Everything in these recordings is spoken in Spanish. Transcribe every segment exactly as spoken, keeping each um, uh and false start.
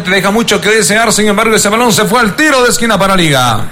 deja mucho que desear, sin embargo ese balón se fue al tiro de esquina para Liga.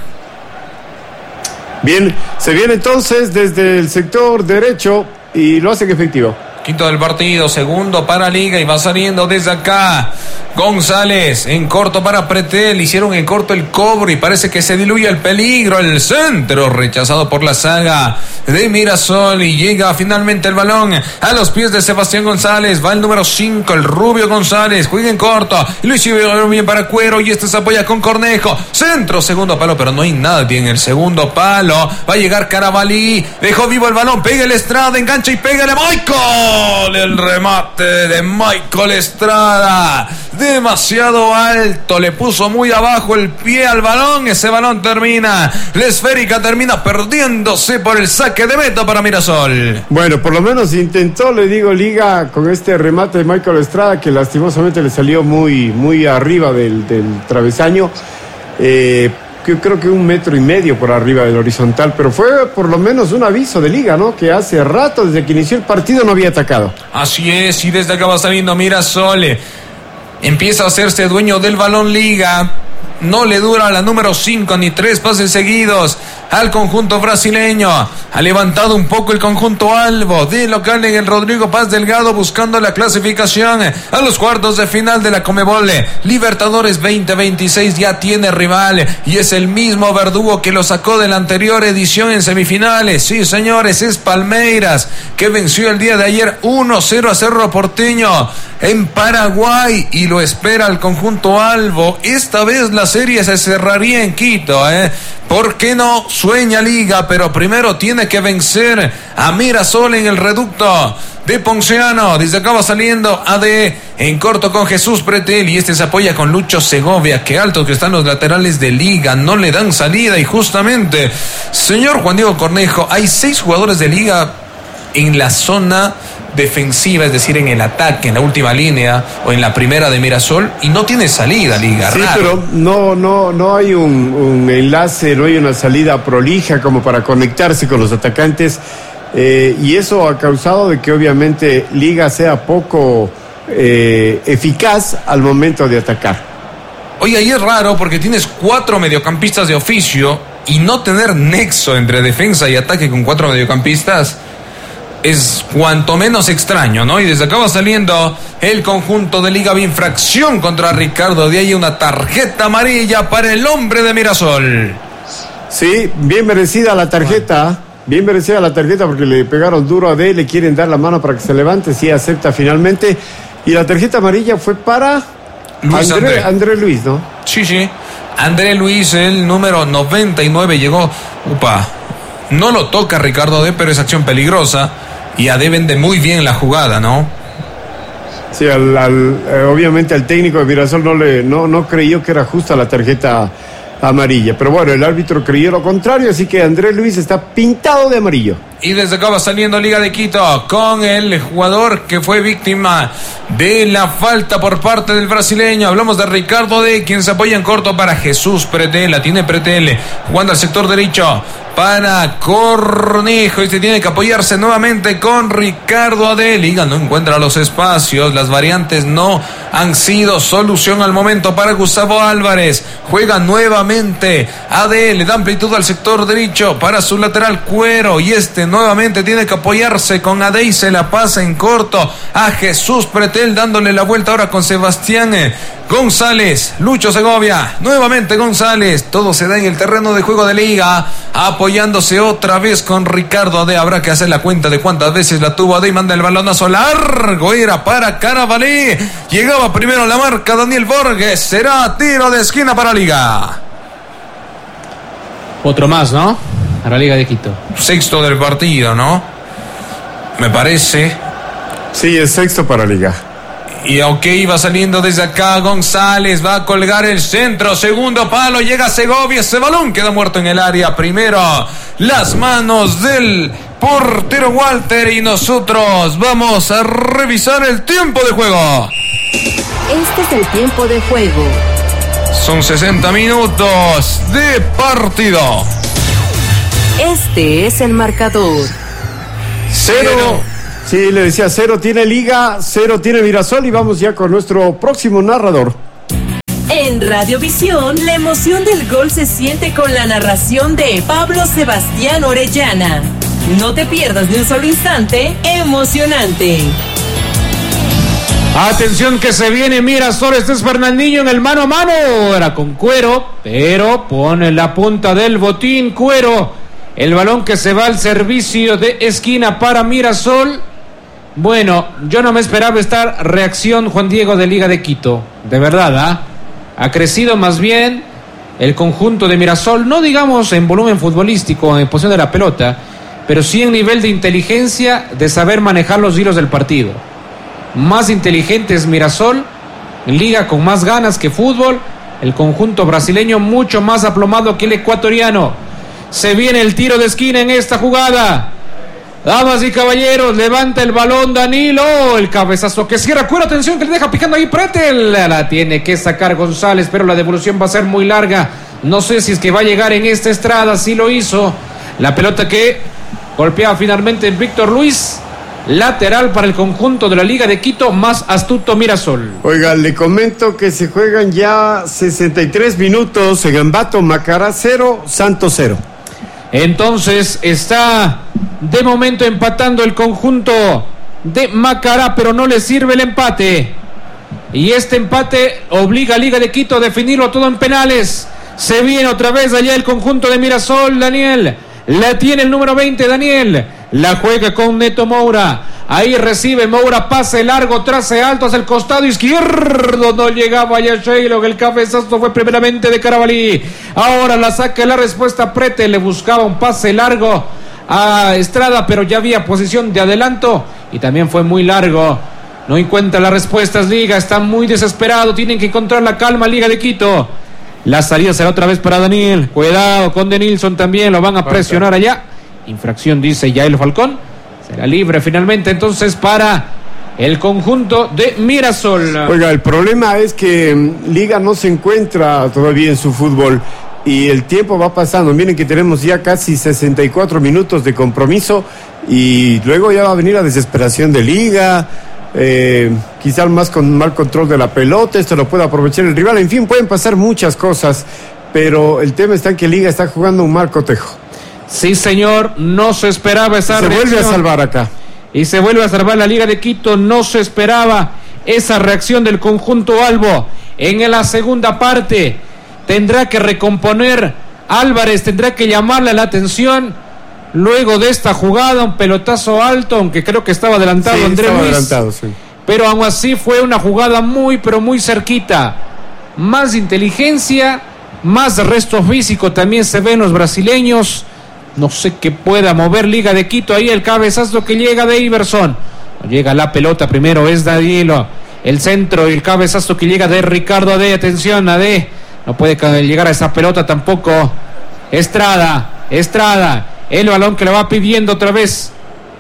Bien, se viene entonces desde el sector derecho y lo hacen efectivo. Quinto del partido, segundo para Liga y va saliendo desde acá González en corto para Pretel, hicieron en corto el cobro y parece que se diluye el peligro, el centro rechazado por la saga de Mirasol y llega finalmente el balón a los pies de Sebastián González, va el número cinco, el Rubio González, juega en corto y lo hizo bien para Cuero y este se apoya con Cornejo, centro, segundo palo, pero no hay nadie en el segundo palo, va a llegar Carabalí, dejó vivo el balón, pega el Estrada, engancha y pégale Michael. El remate de Michael Estrada, demasiado alto, le puso muy abajo el pie al balón, ese balón termina, la esférica termina perdiéndose por el saque de meta para Mirasol. Bueno, por lo menos intentó, le digo, Liga con este remate de Michael Estrada que lastimosamente le salió muy, muy arriba del, del travesaño, eh, que creo que un metro y medio por arriba del horizontal, pero fue por lo menos un aviso de Liga, ¿no? Que hace rato, desde que inició el partido, no había atacado. Así es, y desde acá va saliendo Mirasol, empieza a hacerse dueño del balón Liga, no le dura la número cinco ni tres pases seguidos al conjunto brasileño, ha levantado un poco el conjunto albo de local en el Rodrigo Paz Delgado buscando la clasificación a los cuartos de final de la Conmebol Libertadores veinte veintiséis, ya tiene rival y es el mismo verdugo que lo sacó de la anterior edición en semifinales, sí señores, es Palmeiras que venció el día de ayer uno cero a Cerro Porteño en Paraguay y lo espera el conjunto albo, esta vez la serie se cerraría en Quito, ¿eh? ¿Por qué no? Sueña Liga, pero primero tiene que vencer a Mirasol en el reducto de Ponciano. Desde acá va saliendo A D en corto con Jesús Pretel y este se apoya con Lucho Segovia. Qué altos que están los laterales de Liga, no le dan salida y justamente, señor Juan Diego Cornejo, hay seis jugadores de Liga en la zona defensiva, es decir, en el ataque, en la última línea o en la primera de Mirasol y no tiene salida Liga. Sí, raro. pero no, no, no hay un, un enlace, no hay una salida prolija como para conectarse con los atacantes eh, y eso ha causado de que obviamente Liga sea poco eh, eficaz al momento de atacar. Oye, ahí es raro porque tienes cuatro mediocampistas de oficio y no tener nexo entre defensa y ataque con cuatro mediocampistas es cuanto menos extraño, ¿no? Y desde acá va saliendo el conjunto de Liga de infracción contra Ricardo. De ahí una tarjeta amarilla para el hombre de Mirasol. Sí, bien merecida la tarjeta, bien merecida la tarjeta porque le pegaron duro a D, le quieren dar la mano para que se levante, sí acepta finalmente. Y la tarjeta amarilla fue para Luis André, André. André Luis, ¿no? Sí, sí. André Luis, el número noventa y nueve, llegó. Upa. No lo toca Ricardo D, pero es acción peligrosa. Y A D vende muy bien la jugada, ¿no? Sí, al, al, eh, obviamente al técnico de Mirasol no, le, no, no creyó que era justa la tarjeta amarilla. Pero bueno, el árbitro creyó lo contrario, así que Andrés Luis está pintado de amarillo. Y desde acá va saliendo Liga de Quito con el jugador que fue víctima de la falta por parte del brasileño. Hablamos de Ricardo D, quien se apoya en corto para Jesús Pretel. La tiene Pretel jugando al sector derecho para Cornejo. Este tiene que apoyarse nuevamente con Ricardo A D. Liga no encuentra los espacios. Las variantes no han sido solución al momento para Gustavo Álvarez. Juega nuevamente A D. Le da amplitud al sector derecho para su lateral Cuero. Y este nuevamente tiene que apoyarse con A D y se la pasa en corto a Jesús Pretel, dándole la vuelta ahora con Sebastián González. Lucho Segovia, nuevamente González. Todo se da en el terreno de juego de Liga, apoyándose otra vez con Ricardo A D. Habrá que hacer la cuenta de cuántas veces la tuvo A D y manda el balonazo largo. Era para Carabalí. Llegaba primero la marca Daniel Borges. Será tiro de esquina para Liga. Otro más, ¿no? Para Liga de Quito. Sexto del partido, ¿no? Me parece. Sí, es sexto para Liga. Y ok, va saliendo desde acá González, va a colgar el centro, segundo palo, llega Segovia, ese balón queda muerto en el área. Primero, las manos del portero Walter y nosotros vamos a revisar el tiempo de juego. Este es el tiempo de juego. Son sesenta minutos de partido. Este es el marcador. Cero. cero. Sí, le decía cero tiene Liga, cero tiene Mirasol y vamos ya con nuestro próximo narrador. En Radiovisión, la emoción del gol se siente con la narración de Pablo Sebastián Orellana. No te pierdas ni un solo instante emocionante. Atención que se viene Mirasol, este es Fernandinho en el mano a mano, era con Cuero, pero pone la punta del botín Cuero, el balón que se va al servicio de esquina para Mirasol. Bueno, yo no me esperaba esta reacción, Juan Diego, de Liga de Quito, de verdad, ¿ah? ¿eh? Ha crecido más bien el conjunto de Mirasol, no digamos en volumen futbolístico, en posición de la pelota, pero sí en nivel de inteligencia, de saber manejar los hilos del partido. Más inteligente es Mirasol, liga con más ganas que fútbol, el conjunto brasileño mucho más aplomado que el ecuatoriano. Se viene el tiro de esquina en esta jugada. Damas y caballeros, levanta el balón Danilo, el cabezazo que cierra Cuero, atención que le deja picando ahí Pretel, la tiene que sacar González, pero la devolución va a ser muy larga, no sé si es que va a llegar en esta Estrada, sí lo hizo, la pelota que golpeaba finalmente Víctor Luis, lateral para el conjunto de la Liga de Quito, más astuto Mirasol. Oiga, le comento que se juegan ya sesenta y tres minutos en Ambato, Macará cero, Santos cero. Entonces está de momento empatando el conjunto de Macará, pero no le sirve el empate. Y este empate obliga a Liga de Quito a definirlo todo en penales. Se viene otra vez allá el conjunto de Mirasol, Daniel. La tiene el número veinte, Daniel. La juega con Neto Moura. Ahí recibe Moura, pase largo, trace alto hacia el costado izquierdo. No llegaba ya Sheilo, el cabezazo fue primeramente de Carabalí. Ahora la saca la respuesta Prete, le buscaba un pase largo a Estrada, pero ya había posición de adelanto y también fue muy largo. No encuentra las respuestas Liga, está muy desesperado, tienen que encontrar la calma Liga de Quito. La salida será otra vez para Daniel. Cuidado con Denilson también, lo van a presionar allá. Infracción dice Yael Falcón. Será libre finalmente entonces para el conjunto de Mirasol. Oiga, el problema es que Liga no se encuentra todavía en su fútbol y el tiempo va pasando. Miren que tenemos ya casi sesenta y cuatro minutos de compromiso y luego ya va a venir la desesperación de Liga, eh, quizá más con mal control de la pelota, esto lo puede aprovechar el rival, en fin, pueden pasar muchas cosas, pero el tema está en que Liga está jugando un mal cotejo. Sí, señor, no se esperaba esa se reacción. Se vuelve a salvar acá. Y se vuelve a salvar la Liga de Quito, no se esperaba esa reacción del conjunto albo. En la segunda parte tendrá que recomponer Álvarez, tendrá que llamarle la atención. Luego de esta jugada, un pelotazo alto, aunque creo que estaba adelantado sí, André estaba Luis. Adelantado, sí. Pero aún así fue una jugada muy, pero muy cerquita. Más inteligencia, más resto físico también se ve en los brasileños. No sé qué pueda mover Liga de Quito. Ahí el cabezazo que llega de Iverson. Llega la pelota primero, es Danilo. El centro y el cabezazo que llega de Ricardo Ade. Atención, Ade. No puede llegar a esa pelota tampoco. Estrada, Estrada. El balón que le va pidiendo otra vez.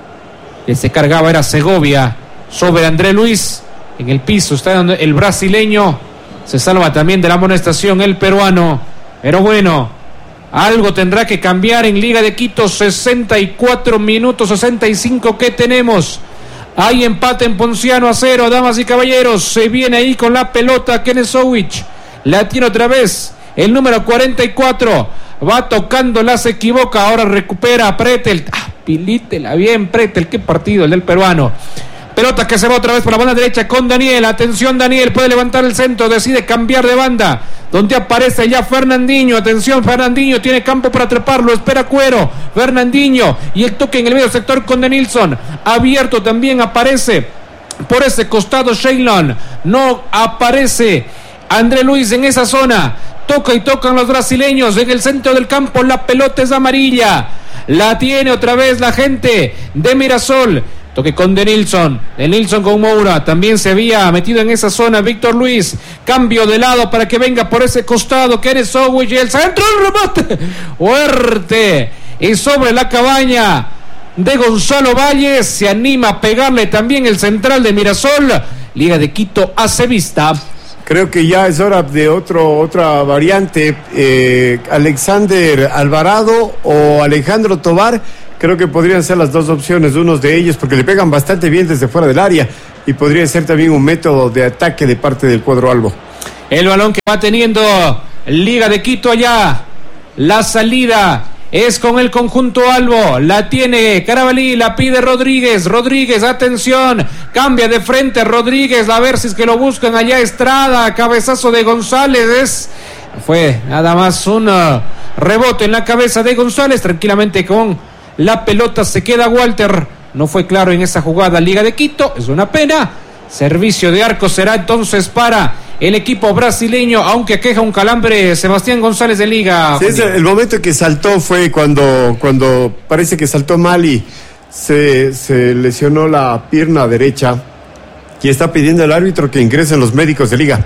Que se cargaba era Segovia. Sobre André Luis. En el piso está el brasileño. Se salva también de la amonestación el peruano. Pero bueno, algo tendrá que cambiar en Liga de Quito. Sesenta y cuatro minutos, sesenta y cinco que tenemos. Hay empate en Ponciano a cero, damas y caballeros. Se viene ahí con la pelota Kenesowicz. La tiene otra vez el número cuarenta y cuatro. Va tocándola, se equivoca. Ahora recupera a Pretel. Ah, pilítela bien, Pretel. Qué partido el del peruano. Pelota que se va otra vez por la banda derecha con Daniel. Atención, Daniel puede levantar el centro, decide cambiar de banda, donde aparece ya Fernandinho. Atención, Fernandinho tiene campo para treparlo, espera Cuero. Fernandinho y el toque en el medio sector con Denilson. Abierto también aparece por ese costado Sheilon. No aparece André Luis en esa zona. Toca y tocan los brasileños en el centro del campo. La pelota es amarilla. La tiene otra vez la gente de Mirasol. Toque con Denilson, Denilson con Moura, también se había metido en esa zona Víctor Luis, cambio de lado para que venga por ese costado Kenesowicz y el centro, el remate, fuerte, y sobre la cabaña de Gonzalo Valles, se anima a pegarle también el central de Mirasol. Liga de Quito hace vista. Creo que ya es hora de otro, otra variante, eh, Alexander Alvarado o Alejandro Tobar. Creo que podrían ser las dos opciones, unos de ellos, porque le pegan bastante bien desde fuera del área y podría ser también un método de ataque de parte del cuadro albo. El balón que va teniendo Liga de Quito allá. La salida es con el conjunto albo. La tiene Carabalí, la pide Rodríguez. Rodríguez, atención. Cambia de frente Rodríguez. A ver si es que lo buscan allá Estrada. Cabezazo de González. Es... Fue nada más un uh, rebote en la cabeza de González. Tranquilamente con la pelota se queda Walter. No fue claro en esa jugada Liga de Quito. Es una pena. Servicio de arco será entonces para el equipo brasileño, aunque aqueja un calambre Sebastián González de Liga. Sí, ese, el momento que saltó fue cuando, cuando parece que saltó mal y se, se lesionó la pierna derecha. Y está pidiendo al árbitro que ingresen los médicos de Liga.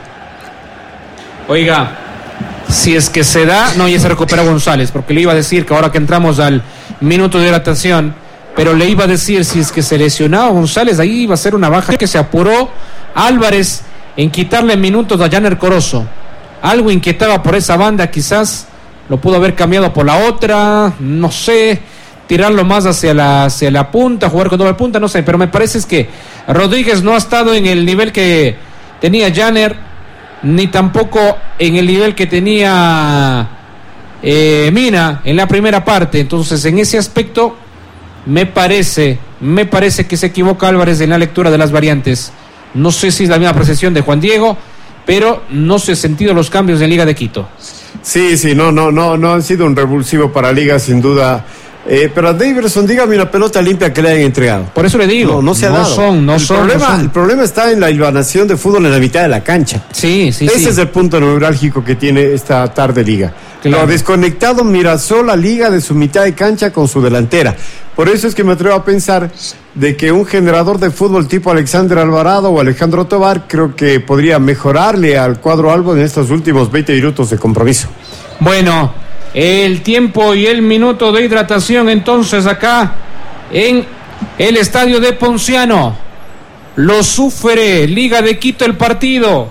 Oiga, si es que se da, no, ya se recupera González, porque le iba a decir que ahora que entramos al minuto de hidratación, pero le iba a decir, si es que se lesionaba González, ahí iba a ser una baja que se apuró Álvarez en quitarle minutos a Janer Corozo. Algo inquietaba por esa banda, quizás lo pudo haber cambiado por la otra, no sé, tirarlo más hacia la, hacia la punta, jugar con doble punta, no sé, pero me parece es que Rodríguez no ha estado en el nivel que tenía Janer, ni tampoco en el nivel que tenía eh, Mina en la primera parte. Entonces, en ese aspecto me parece, me parece que se equivoca Álvarez en la lectura de las variantes. No sé si es la misma apreciación de Juan Diego, pero no se han sentido los cambios en Liga de Quito. Sí, sí, no, no, no, no han sido un revulsivo para Liga, sin duda. Eh, pero a Daverson, dígame una pelota limpia que le hayan entregado. Por eso le digo, no, no se ha no dado. Son, no el son, problema, no son. El problema está en la hilvanación de fútbol en la mitad de la cancha. Sí, sí, Ese sí. es el punto neurálgico que tiene esta tarde Liga. Claro. Lo ha desconectado Mirasol a Liga de su mitad de cancha con su delantera. Por eso es que me atrevo a pensar de que un generador de fútbol tipo Alexander Alvarado o Alejandro Tobar creo que podría mejorarle al cuadro albo en estos últimos veinte minutos de compromiso. Bueno, el tiempo y el minuto de hidratación entonces acá en el estadio de Ponciano. Lo sufre Liga de Quito el partido.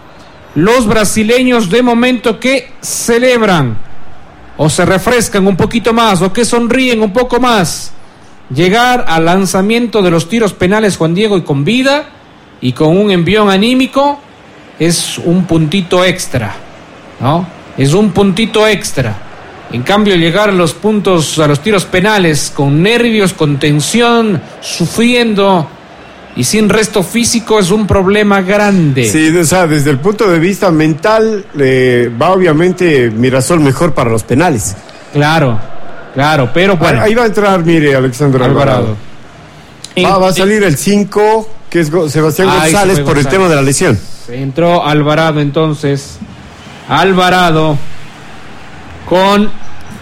Los brasileños de momento que celebran o se refrescan un poquito más o que sonríen un poco más. Llegar al lanzamiento de los tiros penales, Juan Diego, y con vida y con un envión anímico es un puntito extra, ¿no? Es un puntito extra. En cambio, llegar a los puntos, a los tiros penales con nervios, con tensión, sufriendo y sin resto físico es un problema grande. Sí, o sea, desde el punto de vista mental eh, va obviamente Mirasol mejor para los penales. Claro, claro, pero bueno. Ahí va a entrar, mire, Alexander Alvarado. Alvarado. Va, va a salir el cinco, que es Go- Sebastián Ahí González se fue por el González. tema de la lesión. Entró Alvarado entonces. Alvarado con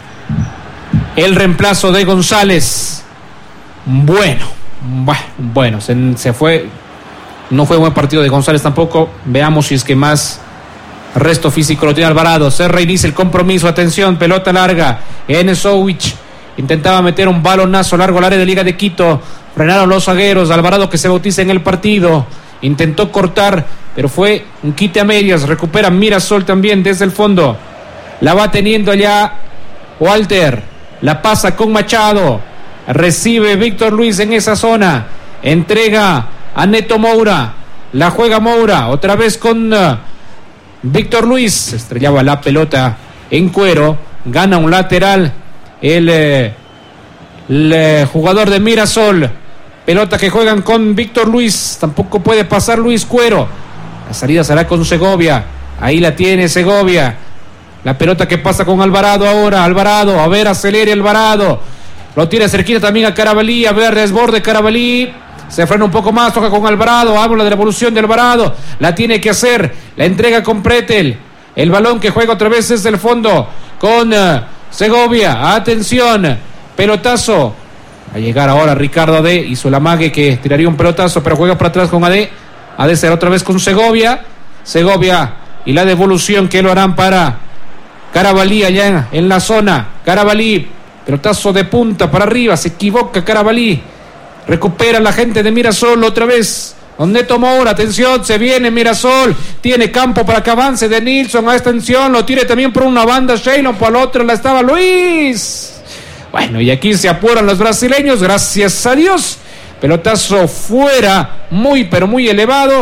el reemplazo de González. Bueno, bueno, bueno, se, se fue. No fue buen partido de González tampoco. Veamos si es que más resto físico lo tiene Alvarado. Se reinicia el compromiso. Atención, pelota larga. Enesovich intentaba meter un balonazo largo al área de Liga de Quito. Frenaron los zagueros. Alvarado, que se bautiza en el partido, intentó cortar, pero fue un quite a medias. Recupera Mirasol también desde el fondo. La va teniendo allá Walter. La pasa con Machado. Recibe Víctor Luis en esa zona. Entrega a Neto Moura. La juega Moura. Otra vez con uh, Víctor Luis. Estrellaba la pelota en cuero. Gana un lateral el, eh, el eh, jugador de Mirasol. Pelota que juegan con Víctor Luis. Tampoco puede pasar Luis Cuero. La salida será con Segovia. Ahí la tiene Segovia. La pelota que pasa con Alvarado ahora. Alvarado, a ver, acelere Alvarado. Lo tira cerquita también a Carabalí. A ver, desborde Carabalí. Se frena un poco más, toca con Alvarado. Habla de la evolución de Alvarado. La tiene que hacer. La entrega con Pretel. El balón que juega otra vez desde el fondo con uh, Segovia. Atención. Pelotazo. A llegar ahora Ricardo Ade. Hizo la mague que tiraría un pelotazo, pero juega para atrás con Ade. Ade será otra vez con Segovia. Segovia y la devolución que lo harán para Carabalí allá en, en la zona. Carabalí, pelotazo de punta para arriba. Se equivoca Carabalí. Recupera la gente de Mirasol otra vez. Con Neto Moura, atención, se viene Mirasol. Tiene campo para que avance de Nilsson. A extensión, lo tire también por una banda Sheilon, por la otra la estaba Luis. Bueno, y aquí se apuran los brasileños, gracias a Dios. Pelotazo fuera, muy pero muy elevado.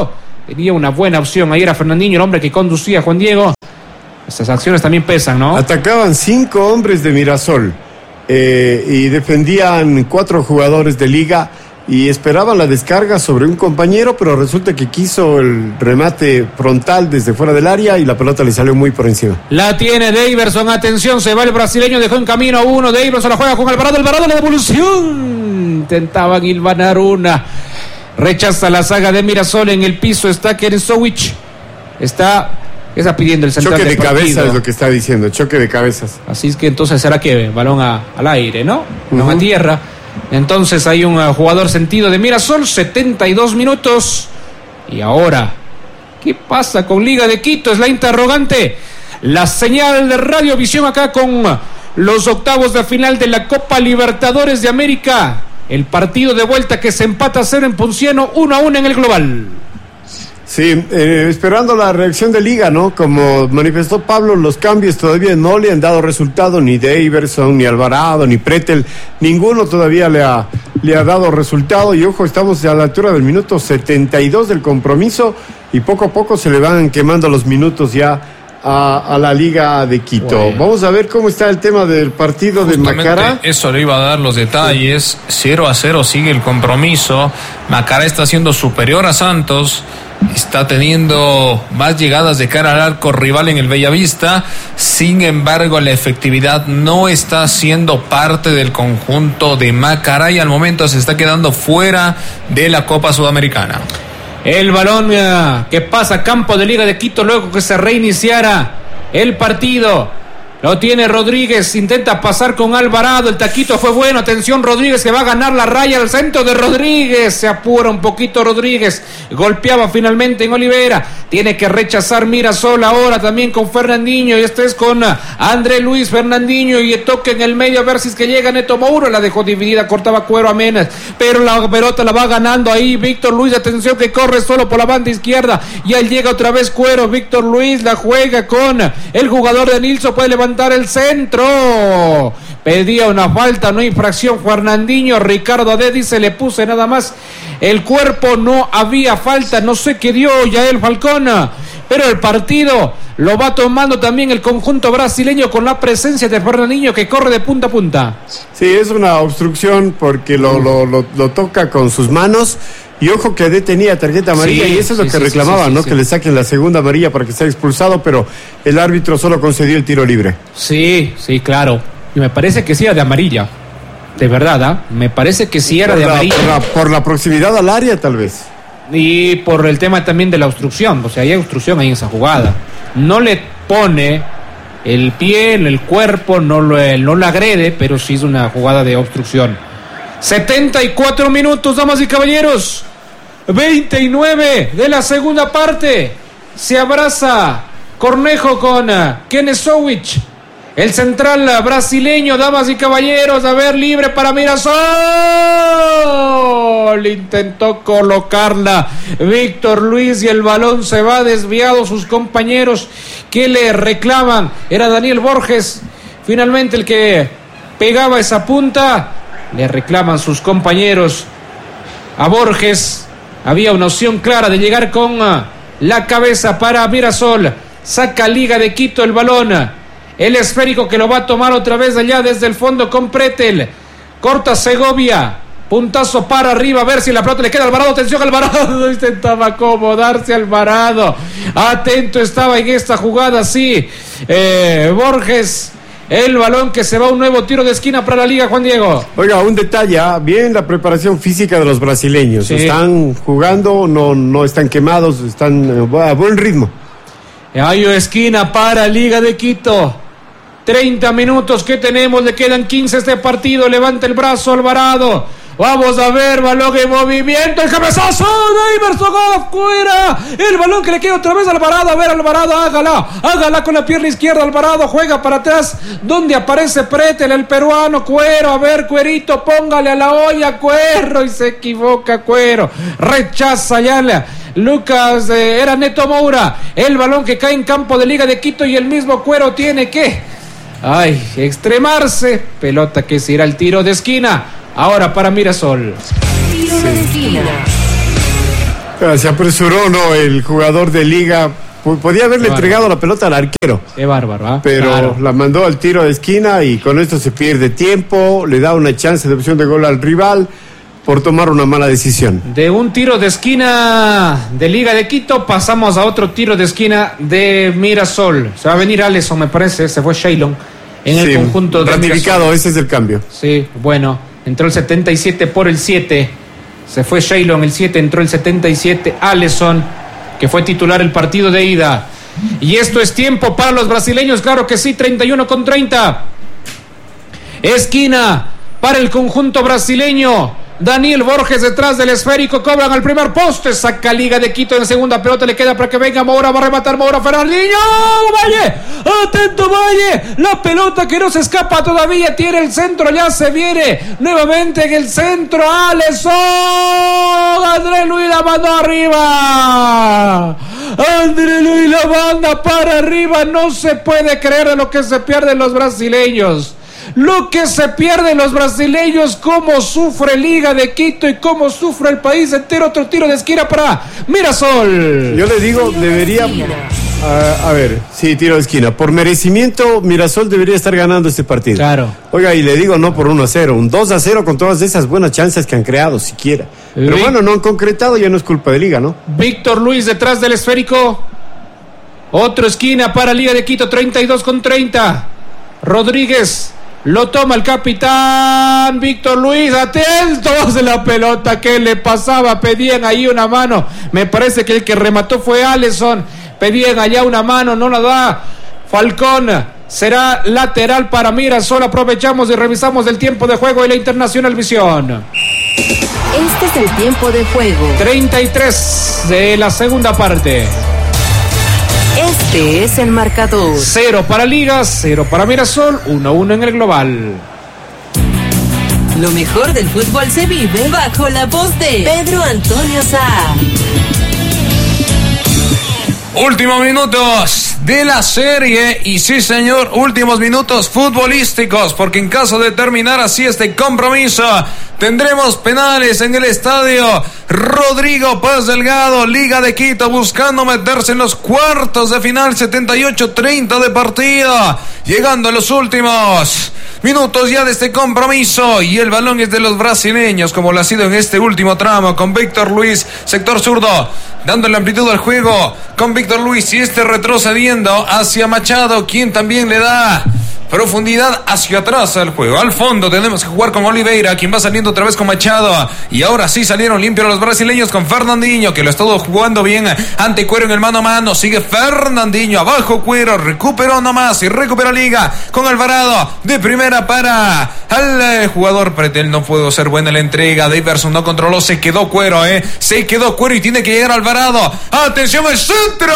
tenía una buena opción. Ahí era Fernandinho, el hombre que conducía, Juan Diego. Estas acciones también pesan, ¿no? Atacaban cinco hombres de Mirasol eh, y defendían cuatro jugadores de Liga y esperaban la descarga sobre un compañero, pero resulta que quiso el remate frontal desde fuera del área y la pelota le salió muy por encima. La tiene Daverson, atención, se va el brasileño, dejó en camino a uno, Daverson la juega con Alvarado, Alvarado la devolución, intentaban hilvanar una, rechaza la saga de Mirasol, en el piso está Keresovic, está, está pidiendo el central choque del de partido. cabeza es lo que está diciendo, choque de cabezas. Así es que entonces será que balón a, al aire, ¿no? Uh-huh. No a tierra. Entonces hay un uh, jugador sentido de Mirasol, setenta y dos minutos. Y ahora, ¿qué pasa con Liga de Quito? Es la interrogante. La señal de Radiovisión acá con los octavos de final de la Copa Libertadores de América. El partido de vuelta que se empata a cero en Ponciano, uno a uno en el global. Sí, eh, esperando la reacción de Liga, ¿no? Como manifestó Pablo, los cambios todavía no le han dado resultado, ni Daverson, ni Alvarado, ni Pretel, ninguno todavía le ha, le ha dado resultado. Y ojo, estamos a la altura del minuto setenta y dos del compromiso y poco a poco se le van quemando los minutos ya a, a la Liga de Quito. Bueno. Vamos a ver cómo está el tema del partido Justamente de Macará. Eso le iba a dar los detalles. cero a cero sigue el compromiso. Macará está siendo superior a Santos. Está teniendo más llegadas de cara al arco rival en el Bellavista. Sin embargo, la efectividad no está siendo parte del conjunto de Macará y al momento se está quedando fuera de la Copa Sudamericana. El balón uh, que pasa a campo de Liga de Quito luego que se reiniciara el partido. Lo tiene Rodríguez, intenta pasar con Alvarado, el taquito fue bueno, atención Rodríguez que va a ganar la raya al centro de Rodríguez, se apura un poquito Rodríguez, golpeaba finalmente en Olivera, tiene que rechazar Mirasol ahora también con Fernandinho y este es con André Luis Fernandinho y toca en el medio a ver si es que llega Neto Moura, la dejó dividida, cortaba Cuero a Menas, pero la pelota la va ganando ahí Víctor Luis, atención que corre solo por la banda izquierda y ahí llega otra vez Cuero, Víctor Luis la juega con el jugador de Nilsson, puede levantar el centro, pedía una falta, no infracción Fernandinho, Ricardo Ade dice le puse nada más el cuerpo, no había falta, no sé qué dio Yael Falcón, pero el partido lo va tomando también el conjunto brasileño con la presencia de Fernandinho que corre de punta a punta. Sí, es una obstrucción porque lo, lo, lo, lo toca con sus manos. Y ojo que Ade tenía tarjeta amarilla sí, y eso es lo sí, que sí, reclamaba, sí, sí, ¿no? Sí. Que le saquen la segunda amarilla para que sea expulsado, pero el árbitro solo concedió el tiro libre. Sí, sí, claro. Y me parece que sí era de amarilla. De verdad, ¿ah? ¿eh? Me parece que sí era por de la, amarilla. Por la, por la proximidad al área, tal vez. Y por el tema también de la obstrucción. O sea, hay obstrucción ahí en esa jugada. No le pone el pie, el cuerpo, no lo, no lo agrede, pero sí es una jugada de obstrucción. setenta y cuatro minutos, damas y caballeros. veintinueve de la segunda parte. Se abraza Cornejo con Kenesovic, el central brasileño, damas y caballeros. A ver, libre para Mirasol. Intentó colocarla Víctor Luis y el balón se va desviado. Sus compañeros que le reclaman, era Daniel Borges, finalmente el que pegaba esa punta. Le reclaman sus compañeros a Borges. Había una opción clara de llegar con la cabeza para Mirasol. Saca Liga de Quito el balón. El esférico que lo va a tomar otra vez allá desde el fondo con Pretel. Corta Segovia. Puntazo para arriba. A ver si la pelota le queda a Alvarado. Atención Alvarado. Intentaba acomodarse Alvarado. Atento estaba en esta jugada. Sí. Eh, Borges. El balón que se va a un nuevo tiro de esquina para la Liga, Juan Diego. Oiga, un detalle, bien la preparación física de los brasileños. Sí. Están jugando, no, no están quemados, están a buen ritmo. Hay esquina para Liga de Quito. treinta minutos que tenemos, le quedan quince este partido. Levanta el brazo Alvarado. Vamos a ver, balón en movimiento, el cabezazo de Iverson afuera, el balón que le queda otra vez a Alvarado, a ver Alvarado, hágala, hágala con la pierna izquierda, Alvarado juega para atrás, donde aparece Pretel, el peruano, Cuero, a ver Cuerito, póngale a la olla, Cuero, y se equivoca Cuero, rechaza ya la Lucas, eh, era Neto Moura, el balón que cae en campo de Liga de Quito y el mismo Cuero tiene que, ay, extremarse, pelota que se irá al tiro de esquina. Ahora para Mirasol. Tiro de esquina. Se apresuró, ¿no? El jugador de Liga. Podía haberle entregado la pelota al arquero. Qué bárbaro, ¿eh? Pero claro. la mandó al tiro de esquina y con esto se pierde tiempo, le da una chance de opción de gol al rival por tomar una mala decisión. De un tiro de esquina de Liga de Quito pasamos a otro tiro de esquina de Mirasol. Se va a venir Alisson, me parece, se fue Shailon en el sí, conjunto de ratificado, Mirasol. ese es el cambio. Sí, bueno, entró el setenta y siete por el siete. Se fue Shailon el siete, entró el setenta y siete Alisson, que fue titular el partido de ida. Y esto es tiempo para los brasileños, claro que sí, treinta y uno con treinta. Esquina para el conjunto brasileño. Daniel Borges detrás del esférico, cobran al primer poste, saca Liga de Quito en segunda pelota, le queda para que venga Moura, va a rematar Moura, Fernandinho, Valle, atento Valle, la pelota que no se escapa todavía, tiene el centro, ya se viene, nuevamente en el centro, Alisson, André Luis la manda arriba, André Luis la manda para arriba, no se puede creer de lo que se pierden los brasileños. Lo que se pierden los brasileños, cómo sufre Liga de Quito y cómo sufre el país entero. Otro tiro de esquina para Mirasol. Yo le digo, debería... A, a ver, sí, tiro de esquina. Por merecimiento, Mirasol debería estar ganando este partido. Claro. Oiga, y le digo no por uno a cero, un dos a cero con todas esas buenas chances que han creado, siquiera. Pero Vic- bueno, no han concretado, ya no es culpa de Liga, ¿no? Víctor Luis detrás del esférico. Otro esquina para Liga de Quito, treinta y dos con treinta. Rodríguez. Lo toma el capitán Víctor Luis, atentos de la pelota que le pasaba, pedían ahí una mano, me parece que el que remató fue Alisson, pedían allá una mano, no la da Falcón, será lateral para Mirasol, aprovechamos y revisamos el tiempo de juego de la Internacional Visión. Este es el tiempo de juego. treinta y tres de la segunda parte. Este es el marcador. Cero para Liga, cero para Mirasol, uno a uno en el global. Lo mejor del fútbol se vive bajo la voz de Pedro Antonio Sá. Últimos minutos de la serie y sí señor, últimos minutos futbolísticos, porque en caso de terminar así este compromiso tendremos penales en el estadio Rodrigo Paz Delgado. Liga de Quito buscando meterse en los cuartos de final, setenta y ocho treinta de partido, llegando a los últimos minutos ya de este compromiso y el balón es de los brasileños, como lo ha sido en este último tramo, con Víctor Luis, sector zurdo, dándole amplitud al juego con Víctor Luis y este retrocediendo hacia Machado, quien también le da profundidad hacia atrás al juego. Al fondo tenemos que jugar con Oliveira, quien va saliendo otra vez con Machado, y ahora sí salieron limpios los brasileños con Fernandinho, que lo ha estado jugando bien ante Cuero en el mano a mano. Sigue Fernandinho, abajo Cuero, recuperó nomás y recupera Liga con Alvarado de primera para al eh, jugador Pretel. No pudo ser buena la entrega, Daverson no controló, se quedó Cuero, eh, se quedó Cuero y tiene que llegar Alvarado. Atención, el centro,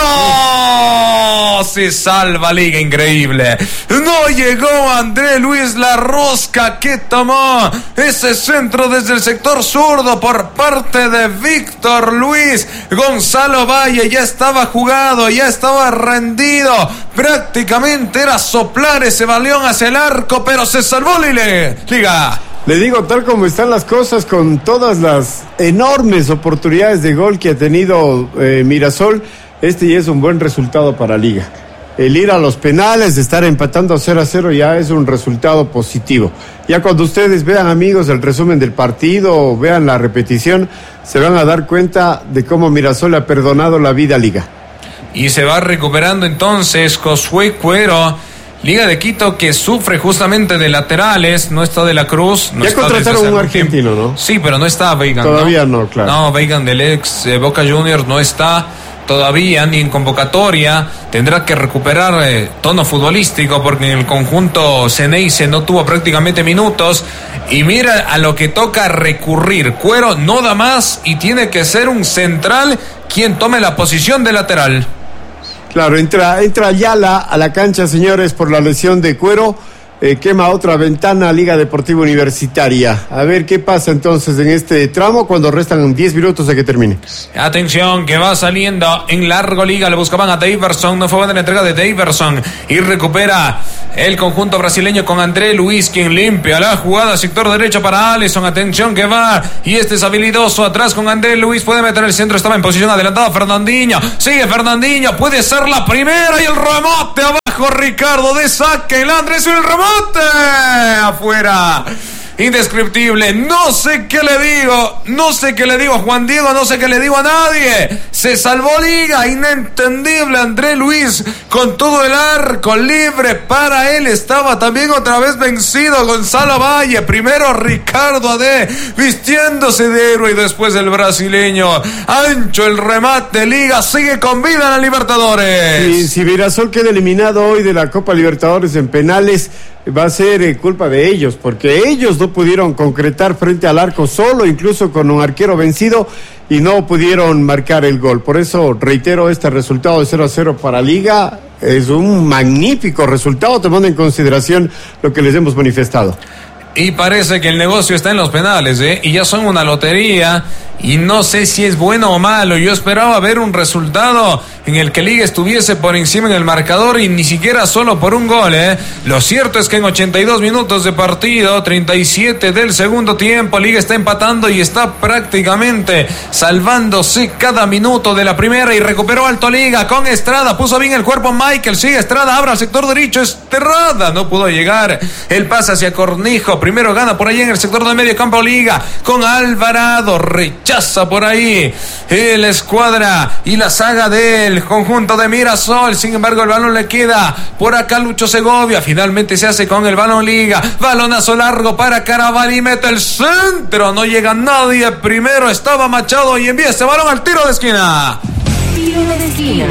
se salva Liga, increíble. No llegó André Luis, la rosca que tomó ese centro desde el sector zurdo por parte de Víctor Luis. Gonzalo Valle ya estaba jugado, ya estaba rendido, prácticamente era soplar ese balón hacia el arco, pero se salvó Liga. Le digo, tal como están las cosas, con todas las enormes oportunidades de gol que ha tenido eh, Mirasol, este ya es un buen resultado para Liga. El ir a los penales, de estar empatando cero a cero, ya es un resultado positivo. Ya cuando ustedes vean, amigos, el resumen del partido o vean la repetición, se van a dar cuenta de cómo Mirasol ha perdonado la vida a Liga. Y se va recuperando entonces Josué Cuero. Liga de Quito que sufre justamente de laterales, no está De la Cruz. No ya está contrataron un argentino, ¿no? Sí, pero no está Veigan. Todavía no, no, claro. No, Veigan del ex eh, Boca Juniors no está todavía ni en convocatoria. Tendrá que recuperar eh, tono futbolístico porque en el conjunto Ceneice no tuvo prácticamente minutos. Y mira a lo que toca recurrir. Cuero no da más y tiene que ser un central quien tome la posición de lateral. Claro, entra, entra Ayala a la cancha, señores, por la lesión de Cuero. eh, quema otra ventana Liga Deportiva Universitaria. A ver qué pasa entonces en este tramo cuando restan diez minutos de que termine. Atención, que va saliendo en largo Liga, le buscaban a Daverson, no fue buena la entrega de Daverson y recupera el conjunto brasileño con André Luis, quien limpia la jugada, sector derecho para Alisson. Atención que va, y este es habilidoso atrás con André Luis, puede meter el centro, estaba en posición adelantada Fernandinho, sigue Fernandinho, puede ser la primera y el remate abajo Ricardo de saque, el Andrés y el remate afuera. Indescriptible, no sé qué le digo, no sé qué le digo a Juan Diego, no sé qué le digo a nadie. Se salvó Liga, inentendible. André Luis con todo el arco libre para él, estaba también otra vez vencido Gonzalo Valle. Primero Ricardo Ade vistiéndose de héroe y después el brasileño. Ancho el remate, Liga sigue con vida en la Libertadores. Y si Mirasol queda eliminado hoy de la Copa Libertadores en penales, va a ser eh, culpa de ellos, porque ellos no pudieron concretar frente al arco solo, incluso con un arquero vencido, y no pudieron marcar el gol. Por eso reitero, este resultado de cero a cero para Liga es un magnífico resultado, tomando en consideración lo que les hemos manifestado. Y parece que el negocio está en los penales, ¿eh? Y ya son una lotería. Y no sé si es bueno o malo. Yo esperaba ver un resultado en el que Liga estuviese por encima en el marcador y ni siquiera solo por un gol, ¿eh? Lo cierto es que en ochenta y dos minutos de partido, treinta y siete del segundo tiempo, Liga está empatando y está prácticamente salvándose cada minuto de la primera, y recuperó alto Liga con Estrada, puso bien el cuerpo Michael, sigue Estrada, abre al sector derecho, Estrada no pudo llegar, el pase hacia Cornijo, primero gana por ahí en el sector del medio campo Liga con Alvarado, rechaza por ahí la escuadra y la saga del conjunto de Mirasol. Sin embargo, el balón le queda por acá Lucho Segovia, finalmente se hace con el balón Liga, balonazo largo para Carabalí, mete el centro, no llega nadie, primero estaba Machado y envía este balón al tiro de esquina. Tiro de esquina.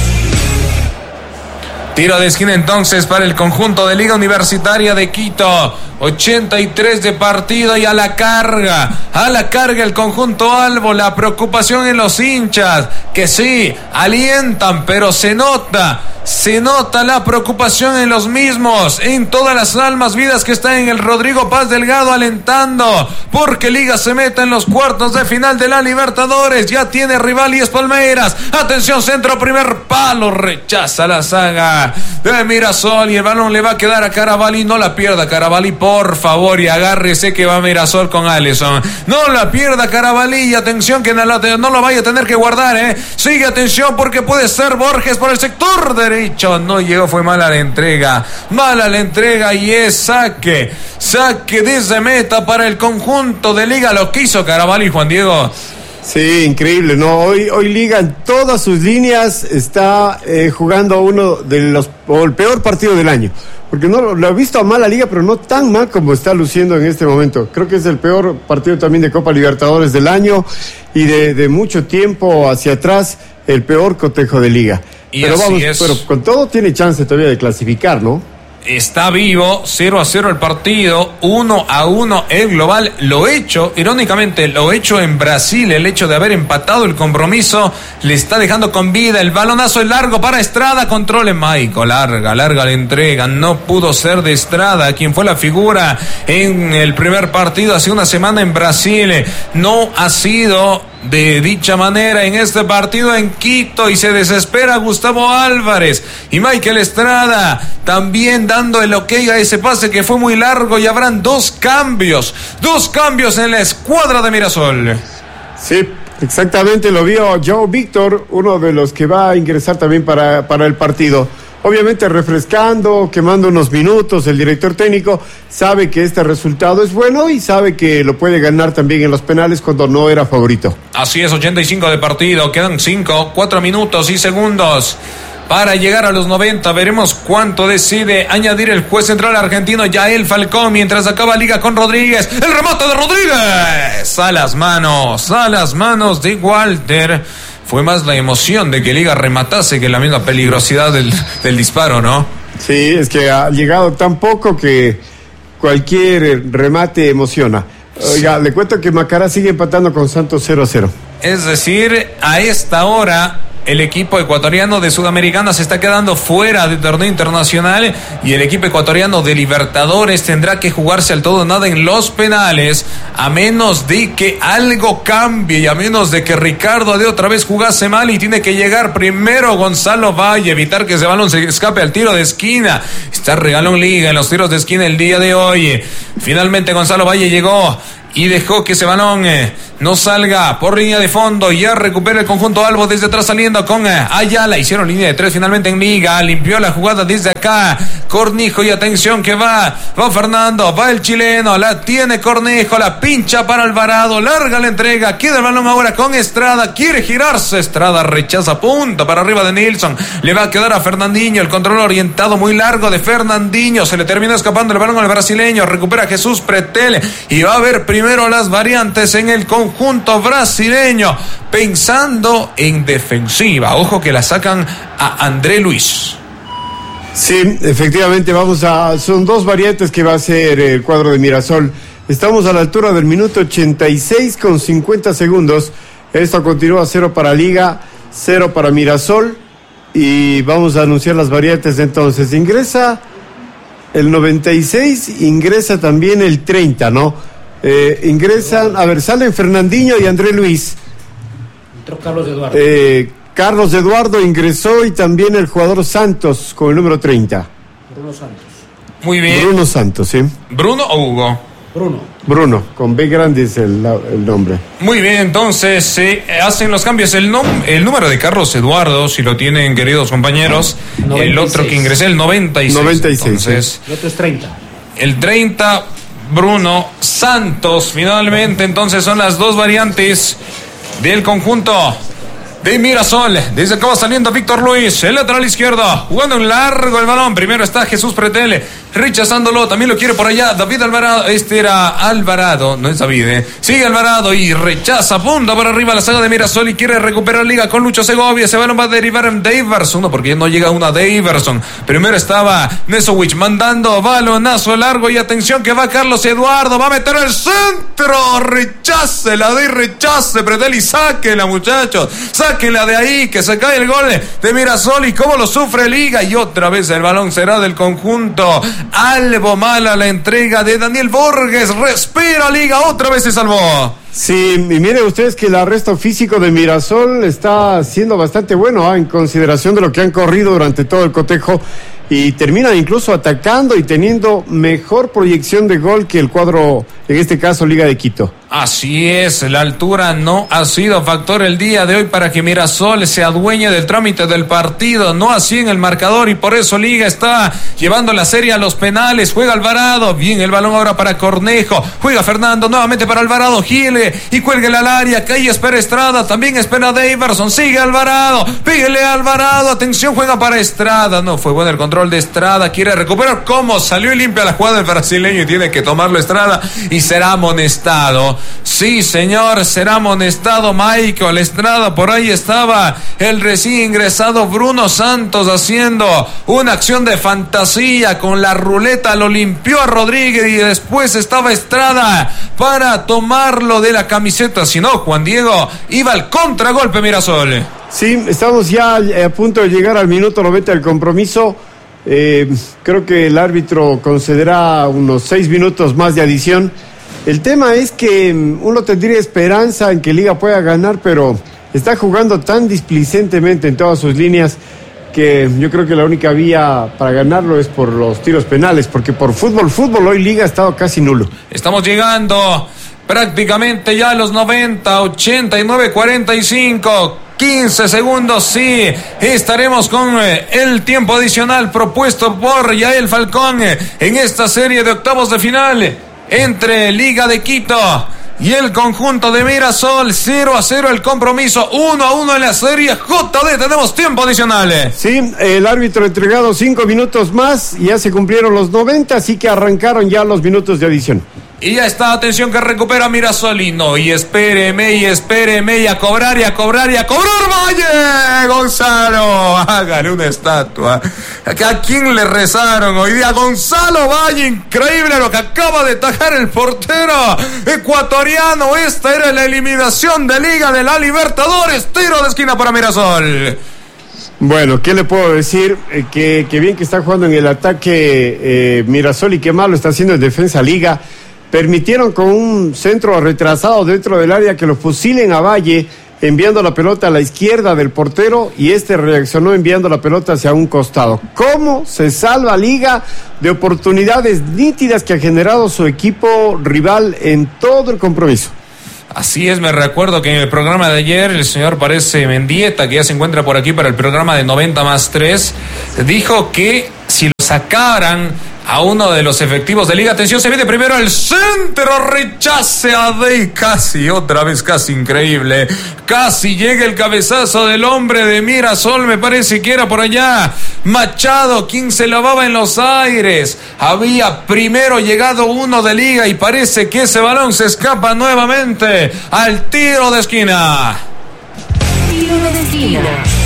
Tiro de esquina entonces para el conjunto de Liga Universitaria de Quito. ochenta y tres de partido y a la carga, a la carga el conjunto Albo. La preocupación en los hinchas, que sí, alientan, pero se nota, se nota la preocupación en los mismos, en todas las almas vidas que están en el Rodrigo Paz Delgado alentando, porque Liga se meta en los cuartos de final de la Libertadores. Ya tiene rival y es Palmeiras. Atención, centro, primer palo, rechaza la saga de Mirasol y el balón le va a quedar a Carabalí. No la pierda Carabalí, por favor, y agárrese que va Mirasol con Alisson. No la pierda Carabalí, y atención que no, la, no lo vaya a tener que guardar, eh. Sigue, atención, porque puede ser Borges por el sector derecho. No llegó, fue mala la entrega, mala la entrega y es saque, saque desde meta para el conjunto de Liga. Lo que hizo Carabalí, Juan Diego. Sí, increíble, ¿no? Hoy, hoy Liga en todas sus líneas está eh, jugando uno de los, o el peor partido del año. Porque no lo he visto a mal a Liga, pero no tan mal como está luciendo en este momento. Creo que es el peor partido también de Copa Libertadores del año y de, de mucho tiempo hacia atrás, el peor cotejo de Liga. Y pero así vamos, es. pero con todo tiene chance todavía de clasificar, ¿no? Está vivo, cero a cero el partido, uno a uno el global. Lo hecho, irónicamente, lo hecho en Brasil, el hecho de haber empatado el compromiso, le está dejando con vida. El balonazo es largo para Estrada, controle Maico, larga, larga la entrega, no pudo ser de Estrada, quien fue la figura en el primer partido hace una semana en Brasil. No ha sido de dicha manera en este partido en Quito, y se desespera Gustavo Álvarez y Michael Estrada también dando el ok a ese pase que fue muy largo, y habrán dos cambios, dos cambios en la escuadra de Mirasol. Sí, exactamente, lo vio Joe Víctor, uno de los que va a ingresar también para, para el partido. Obviamente refrescando, quemando unos minutos, el director técnico sabe que este resultado es bueno y sabe que lo puede ganar también en los penales cuando no era favorito. Así es, ochenta y cinco de partido, quedan cinco, cuatro minutos y segundos para llegar a los noventa. Veremos cuánto decide añadir el juez central argentino Yael Falcón, mientras acaba Liga con Rodríguez. El remate de Rodríguez a las manos, a las manos de Walter. Fue más la emoción de que Liga rematase que la misma peligrosidad del, del disparo, ¿no? Sí, es que ha llegado tan poco que cualquier remate emociona. Oiga, le cuento que Macará sigue empatando con Santos cero a cero. Es decir, a esta hora el equipo ecuatoriano de Sudamericana se está quedando fuera del torneo internacional y el equipo ecuatoriano de Libertadores tendrá que jugarse al todo o nada en los penales, a menos de que algo cambie y a menos de que Ricardo de otra vez jugase mal y tiene que llegar primero Gonzalo Valle, evitar que ese balón se escape al tiro de esquina. Está Regalón Liga en los tiros de esquina el día de hoy. Finalmente Gonzalo Valle llegó y dejó que ese balón eh, no salga por línea de fondo. Ya recupera el conjunto Albo desde atrás saliendo con eh, Ayala. Hicieron línea de tres finalmente en Liga. Limpió la jugada desde acá Cornejo y atención que va, va Fernando, va el chileno, la tiene Cornejo, la pincha para Alvarado, larga la entrega, queda el balón ahora con Estrada, quiere girarse, Estrada rechaza, punta para arriba de Nilsson, le va a quedar a Fernandinho, el control orientado muy largo de Fernandinho, se le terminó escapando el balón al brasileño, recupera Jesús Pretel y va a haber primero las variantes en el conjunto brasileño, pensando en defensiva, ojo que la sacan a André Luis. Sí, efectivamente, vamos a... Son dos variantes que va a hacer el cuadro de Mirasol. Estamos a la altura del minuto ochenta y seis con cincuenta segundos. Esto continúa cero para Liga, cero para Mirasol. Y vamos a anunciar las variantes entonces. Ingresa el noventa y seis, ingresa también el treinta, ¿no? Eh, ingresan, a ver, salen Fernandinho y André Luis. Entró Carlos Eduardo. Eh... Carlos Eduardo ingresó y también el jugador Santos con el número treinta. Bruno Santos. Muy bien. Bruno Santos, ¿sí? ¿Bruno o Hugo? Bruno. Bruno, con B grande es el, el nombre. Muy bien, entonces se eh, hacen los cambios. El, nom- el número de Carlos Eduardo, si lo tienen queridos compañeros, noventa y seis. El otro que ingresé, el noventa y seis. noventa y seis, entonces, sí. El otro es treinta. El treinta, Bruno Santos. Finalmente, entonces son las dos variantes del conjunto de Mirasol. Desde acá va saliendo Víctor Luis, el lateral izquierdo, jugando en largo el balón. Primero está Jesús Pretel, rechazándolo, también lo quiere por allá David Alvarado. Este era Alvarado, no es David, ¿eh? Sigue Alvarado y rechaza, punta por arriba la saga de Mirasol y quiere recuperar Liga con Lucho Segovia. Ese balón va a derivar en Daverson, porque ya no llega una Daverson. Primero estaba Nesowich mandando balonazo largo y atención que va Carlos Eduardo, va a meter el centro, rechace, la de rechace Pretel y sáquela, muchachos, sáquenla de ahí, que se cae el gol de Mirasol y cómo lo sufre Liga. Y otra vez el balón será del conjunto Albo. Mala la entrega de Daniel Borges, respira Liga, otra vez se salvó. Sí, y miren ustedes que el arresto físico de Mirasol está siendo bastante bueno, ¿eh? En consideración de lo que han corrido durante todo el cotejo, y terminan incluso atacando y teniendo mejor proyección de gol que el cuadro, en este caso Liga de Quito. Así es, la altura no ha sido factor el día de hoy para que Mirasol se adueñe del trámite del partido, no así en el marcador, y por eso Liga está llevando la serie a los penales. Juega Alvarado, bien el balón ahora para Cornejo, juega Fernando nuevamente para Alvarado, gire y cuelgue al área, cae espera Estrada, también espera Daverson, sigue Alvarado, píguele a Alvarado, atención, juega para Estrada, no fue bueno el control de Estrada, quiere recuperar, cómo salió y limpia la jugada del brasileño y tiene que tomarlo Estrada y será amonestado. Sí, señor, será amonestado Michael Estrada. Por ahí estaba el recién ingresado Bruno Santos haciendo una acción de fantasía con la ruleta, lo limpió a Rodríguez y después estaba Estrada para tomarlo de la camiseta. Si no, Juan Diego iba al contragolpe Mirasol. Sí, estamos ya a punto de llegar al minuto noventa del compromiso. Eh, creo que el árbitro concederá unos seis minutos más de adición. El tema es que uno tendría esperanza en que Liga pueda ganar, pero está jugando tan displicentemente en todas sus líneas que yo creo que la única vía para ganarlo es por los tiros penales, porque por fútbol, fútbol hoy Liga ha estado casi nulo. Estamos llegando prácticamente ya a los noventa, ochenta y nueve, cuarenta y cinco, quince segundos, sí, estaremos con eh, el tiempo adicional propuesto por Yael Falcón eh, en esta serie de octavos de final entre Liga de Quito y el conjunto de Mirasol. Cero a cero el compromiso, uno a uno en la serie. J D, tenemos tiempo adicional. Sí, el árbitro ha entregado cinco minutos más y ya se cumplieron los noventa, así que arrancaron ya los minutos de adición. Y ya está, atención que recupera Mirasolino. Y espéreme, y espéreme, y a cobrar, y a cobrar, y a cobrar, Valle. Gonzalo, hágale una estatua. ¿A quién le rezaron hoy día? Gonzalo Valle, increíble lo que acaba de tajar el portero ecuatoriano. Esta era la eliminación de Liga de la Libertadores. Tiro de esquina para Mirasol. Bueno, ¿qué le puedo decir? Eh, que, que bien que está jugando en el ataque eh, Mirasol y qué malo está haciendo en defensa Liga. Permitieron con un centro retrasado dentro del área que lo fusilen a Valle, enviando la pelota a la izquierda del portero, y este reaccionó enviando la pelota hacia un costado. ¿Cómo se salva Liga de oportunidades nítidas que ha generado su equipo rival en todo el compromiso? Así es, me recuerdo que en el programa de ayer el señor Parece Mendieta, que ya se encuentra por aquí para el programa de noventa más tres, dijo que si lo sacaran a uno de los efectivos de Liga, atención, se viene primero el centro, rechace a Dey, casi, otra vez casi increíble, casi llega el cabezazo del hombre de Mirasol, me parece que era por allá Machado, quien se lavaba en los aires, había primero llegado uno de Liga y parece que ese balón se escapa nuevamente al tiro de esquina. Tiro de esquina.